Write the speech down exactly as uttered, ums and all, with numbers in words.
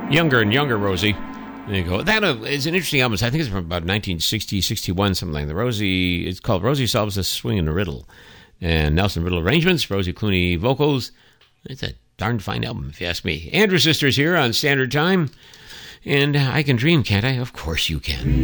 Younger and Younger, Rosie. There you go. That uh, is an interesting album. I think it's from about nineteen sixty, sixty-one, something like that. Rosie, it's called Rosie Solves a Swingin' a Riddle. And Nelson Riddle arrangements, Rosie Clooney vocals. It's a darn fine album, if you ask me. Andrew Sisters here on Standard Time. And I can dream, can't I? Of course you can.